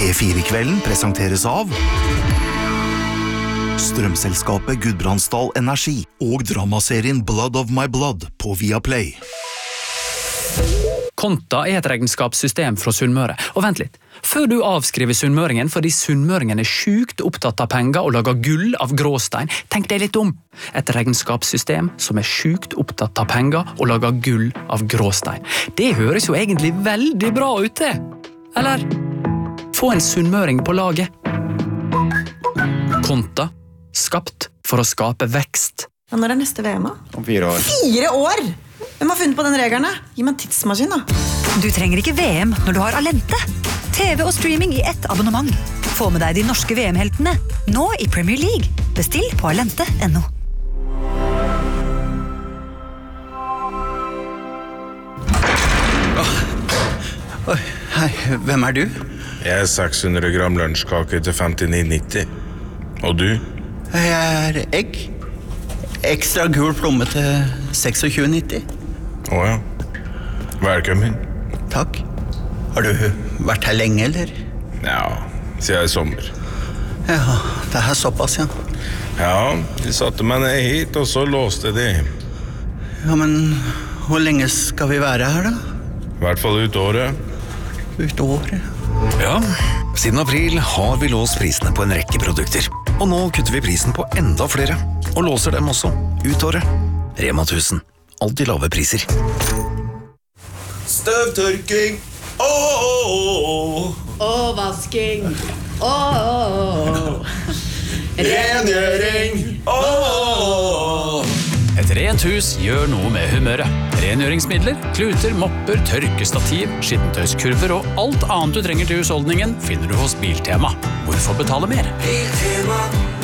P4-kvelden presenteres av Strømselskapet Gudbrandsdal Energi og dramaserien Blood of My Blood på Viaplay. Konta er et regnskapssystem fra Sunnmøre. Og vent litt, før du avskriver sunnmøringen fordi sunnmøringen er sjukt opptatt av penger og lager gull av gråstein, tenk deg litt om. Et regnskapssystem som er sjukt opptatt av penger og lager gull av gråstein. Det høres jo egentlig veldig bra ut det. Eller, få en sunnmøring på laget. Konta, skapt for å skape vekst. Ja, når er neste VM da? Om 4 år. 4 år?! Hvem har funnet på den reglene? Gi meg en tidsmaskin da. Du trenger ikke VM når du har Alente. TV og streaming i ett abonnement. Få med deg de norske VM-heltene, nå i Premier League. Bestill på alente.no. Hei, hvem er du? Jeg er 600 gram lunsjkake til 59,90. Og du? Jeg er egg. Ekstra gul plomme til 26,90. Åja. Velkommen. Takk. Har du vært her lenge, eller? Ja, siden i sommer. Ja, det er såpass, ja. Ja, de satte meg ned hit, og så låste de. Ja, men hvor lenge skal vi være her, da? I hvert fall ut året. Ut året? Ja, siden april har vi låst prisene på en rekke produkter. Og nå kutter vi prisen på enda flere, og låser dem også ut året. Rema 1000. Alltid lave priser. Støvtørking! Og vasking. Rengjøring! Et rent hus gjør noe med humøret. Rengjøringsmidler, kluter, mopper, tørkestativ, skittentøyskurver og alt annet du trenger til husholdningen finner du hos Biltema. Hvorfor betale mer? Biltema,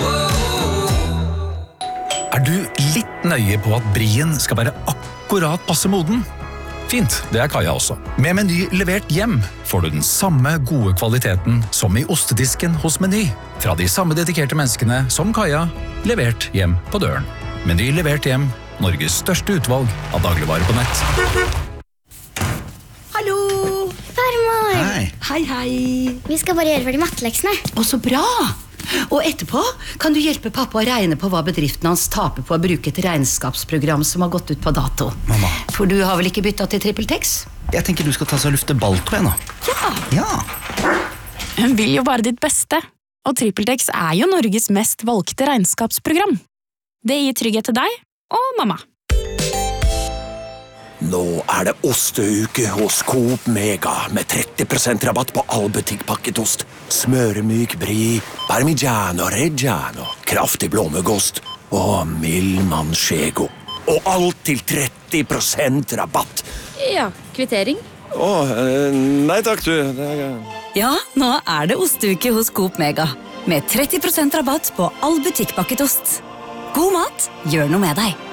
Er du litt nøye på at brien skal være akkurat passe moden? Fint, det er Kaja også. Med Meny levert hjem får du den samme gode kvaliteten som i ostedisken hos Meny. Fra de samme dedikerte menneskene som Kaja, levert hjem på døren. Meny levert hjem, Norges største utvalg av dagligvarer på nett. Hallo! Farmor! Hei. Hei, hei. Vi skal bare gjøre ferdig matteleksene. Å, så bra! Og etterpå kan du hjelpe pappa å regne på hva bedriften hans taper på å bruke et regnskapsprogram som har gått ut på dato. Mamma. For du har vel ikke byttet til TrippelTex? Jeg tenker du skal ta seg og lufte Balto igjen nå. Ja. Ja. Hun vil jo bare ditt beste, og TrippelTex er jo Norges mest valgte regnskapsprogram. Det gir trygghet til deg og mamma. Nå er det osteuke hos Coop Mega med 30% rabatt på all butikkpakket ost. Smøremyk brie, parmigiano reggiano, kraftig blåmuggost og mild manchego. Og alt til 30% rabatt. Ja, kvittering. Nei takk du. Ja, nå er det osteuke hos Coop Mega. Med 30% rabatt på all butikkpakket ost. God mat, gjør noe med deg.